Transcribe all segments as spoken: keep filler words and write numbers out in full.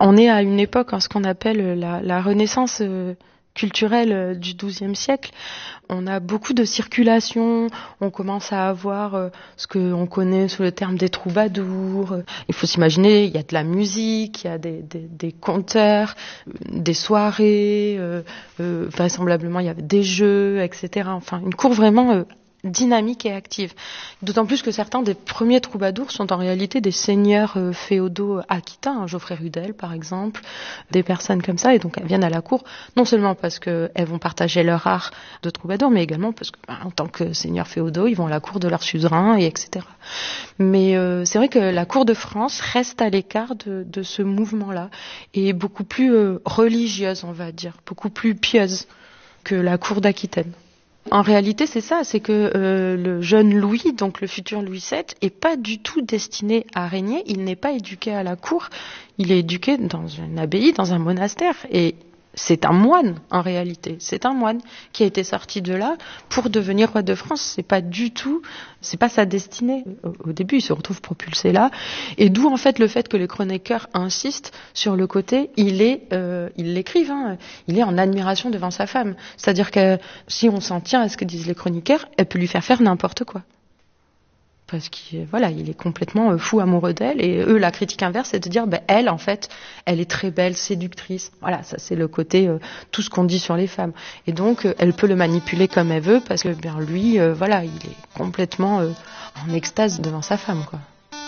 on est à une époque, hein, ce qu'on appelle la, la Renaissance euh, culturelle du douzième siècle. On a beaucoup de circulation, on commence à avoir euh, ce qu'on connaît sous le terme des troubadours. Il faut s'imaginer, il y a de la musique, il y a des, des, des conteurs, des soirées, euh, euh, vraisemblablement il y avait des jeux, et cetera. Enfin, une cour vraiment euh, dynamique et active. D'autant plus que certains des premiers troubadours sont en réalité des seigneurs euh, féodaux aquitains, hein, Geoffrey Rudel par exemple, des personnes comme ça, et donc elles viennent à la cour, non seulement parce qu'elles vont partager leur art de troubadour, mais également parce que, ben, en tant que seigneurs féodaux, ils vont à la cour de leur suzerain, et etc. Mais euh, c'est vrai que la cour de France reste à l'écart de, de ce mouvement-là, et est beaucoup plus euh, religieuse, on va dire, beaucoup plus pieuse que la cour d'Aquitaine. En réalité, c'est ça, c'est que euh, le jeune Louis, donc le futur Louis sept, est pas du tout destiné à régner. Il n'est pas éduqué à la cour, il est éduqué dans une abbaye, dans un monastère. Et c'est un moine, en réalité. C'est un moine qui a été sorti de là pour devenir roi de France. C'est pas du tout, c'est pas sa destinée. Au, au début, il se retrouve propulsé là. Et d'où, en fait, le fait que les chroniqueurs insistent sur le côté, il est, euh, ils l'écrivent, hein, il est en admiration devant sa femme. C'est-à-dire que si on s'en tient à ce que disent les chroniqueurs, elle peut lui faire faire n'importe quoi. Parce qu'il voilà, il est complètement fou amoureux d'elle, et eux, la critique inverse, c'est de dire, ben, elle, en fait, elle est très belle, séductrice. Voilà, ça c'est le côté, euh, tout ce qu'on dit sur les femmes. Et donc, euh, elle peut le manipuler comme elle veut, parce que, ben, lui, euh, voilà, il est complètement euh, en extase devant sa femme, quoi.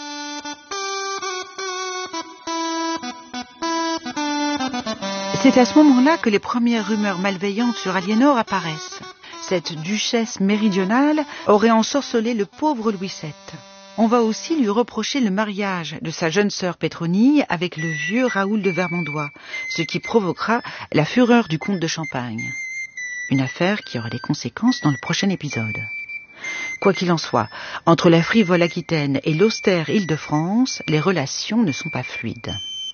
C'est à ce moment-là que les premières rumeurs malveillantes sur Aliénor apparaissent. Cette duchesse méridionale aurait ensorcelé le pauvre Louis sept. On va aussi lui reprocher le mariage de sa jeune sœur Pétronille avec le vieux Raoul de Vermandois, ce qui provoquera la fureur du comte de Champagne. Une affaire qui aura des conséquences dans le prochain épisode. Quoi qu'il en soit, entre la frivole Aquitaine et l'austère Île-de-France, les relations ne sont pas fluides.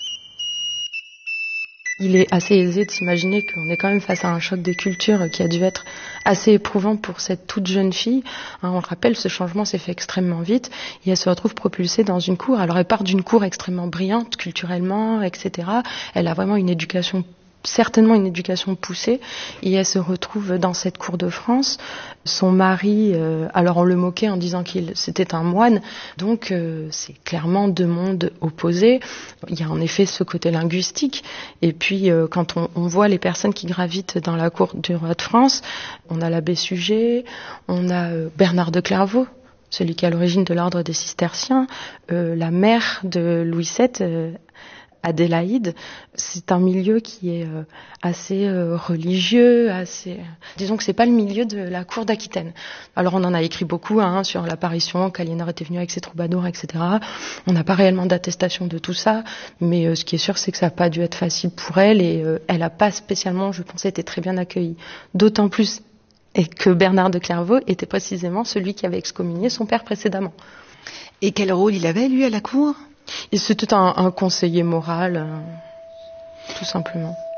Il est assez aisé de s'imaginer qu'on est quand même face à un choc des cultures qui a dû être assez éprouvant pour cette toute jeune fille. On le rappelle, ce changement s'est fait extrêmement vite et elle se retrouve propulsée dans une cour. Alors elle part d'une cour extrêmement brillante culturellement, et cetera. Elle a vraiment une éducation certainement une éducation poussée, et elle se retrouve dans cette cour de France. Son mari, euh, alors on le moquait en disant qu'il c'était un moine, donc euh, c'est clairement deux mondes opposés. Il y a en effet ce côté linguistique, et puis euh, quand on, on voit les personnes qui gravitent dans la cour du roi de France, on a l'abbé Suger, on a euh, Bernard de Clairvaux, celui qui est à l'origine de l'ordre des cisterciens, euh, la mère de Louis sept, euh, Adélaïde. C'est un milieu qui est euh, assez euh, religieux, assez. Disons que c'est pas le milieu de la cour d'Aquitaine. Alors on en a écrit beaucoup hein, sur l'apparition qu'Aliénor était venue avec ses troubadours, et cetera. On n'a pas réellement d'attestation de tout ça, mais euh, ce qui est sûr, c'est que ça n'a pas dû être facile pour elle, et euh, elle n'a pas spécialement, je pense, été très bien accueillie. D'autant plus et que Bernard de Clairvaux était précisément celui qui avait excommunié son père précédemment. Et quel rôle il avait, lui, à la cour ? Et c'était un, un conseiller moral, euh, tout simplement.